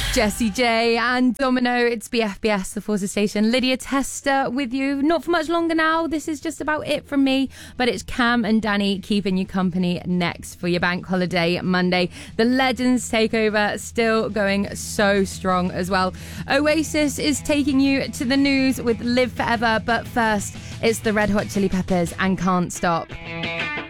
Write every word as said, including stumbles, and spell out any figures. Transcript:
Jessie J and Domino, it's B F B S, the Forza Station. Lydia Tester with you. Not for much longer now. This is just about it from me. But it's Cam and Danny keeping you company next for your bank holiday Monday. The Legends takeover still going so strong as well. Oasis is taking you to the news with Live Forever. But first, it's the Red Hot Chili Peppers and Can't Stop.